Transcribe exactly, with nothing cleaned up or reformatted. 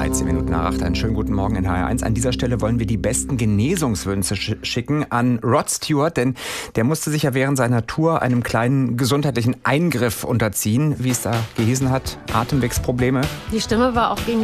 dreizehn Minuten nach acht. Einen schönen guten Morgen in H R eins. An dieser Stelle wollen wir die besten Genesungswünsche sch- schicken an Rod Stewart, denn der musste sich ja während seiner Tour einem kleinen gesundheitlichen Eingriff unterziehen, wie es da gehießen hat, Atemwegsprobleme. Die Stimme war auch gegen